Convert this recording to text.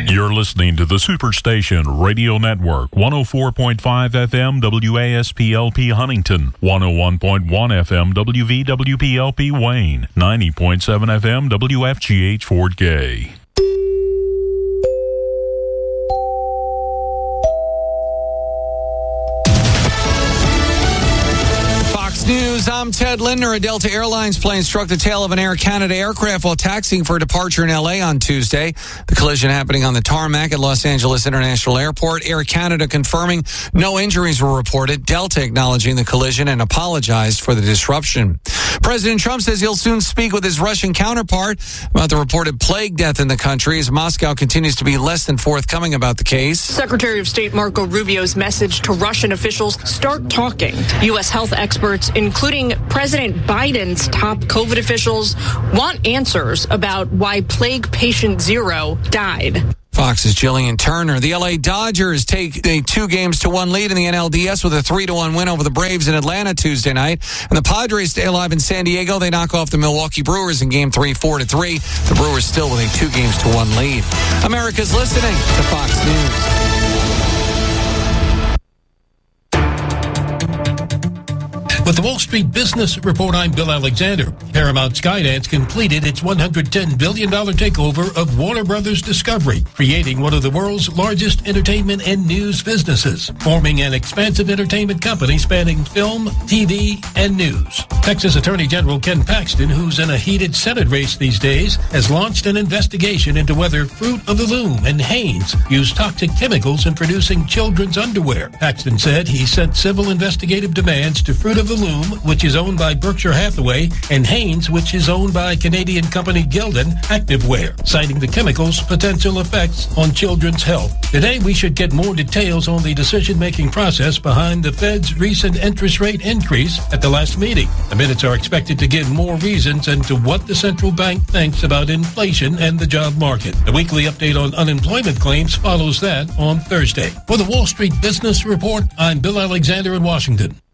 You're listening to the Superstation Radio Network, 104.5 FM WASPLP Huntington, 101.1 FM WVWPLP Wayne, 90.7 FM WFGH Fort Gay. News, I'm Ted Lindner. A Delta Airlines plane struck the tail of an Air Canada aircraft while taxiing for a departure in L.A. on Tuesday. The collision happening on the tarmac at Los Angeles International Airport. Air Canada confirming no injuries were reported. Delta acknowledging the collision and apologized for the disruption. President Trump says he'll soon speak with his Russian counterpart about the reported plague death in the country as Moscow continues to be less than forthcoming about the case. Secretary of State Marco Rubio's message to Russian officials: start talking. U.S. health experts, including President Biden's top COVID officials, want answers about why plague patient 0 died. Fox's Jillian Turner. The LA Dodgers take a 2-1 lead in the NLDS with a 3-1 win over the Braves in Atlanta Tuesday night. And the Padres stay alive in San Diego. They knock off the Milwaukee Brewers in Game 3, 4-3. The Brewers still with a 2-1 lead. America's listening to Fox News. With the Wall Street Business Report, I'm Bill Alexander. Paramount Skydance completed its $110 billion takeover of Warner Brothers Discovery, creating one of the world's largest entertainment and news businesses, forming an expansive entertainment company spanning film, TV, and news. Texas Attorney General Ken Paxton, who's in a heated Senate race these days, has launched an investigation into whether Fruit of the Loom and Hanes used toxic chemicals in producing children's underwear. Paxton said he sent civil investigative demands to Fruit of the Loom, which is owned by Berkshire Hathaway, and Hanes, which is owned by Canadian company Gildan Activewear, citing the chemicals' potential effects on children's health. Today, we should get more details on the decision-making process behind the Fed's recent interest rate increase at the last meeting. The minutes are expected to give more reasons into what the central bank thinks about inflation and the job market. The weekly update on unemployment claims follows that on Thursday. For the Wall Street Business Report, I'm Bill Alexander in Washington.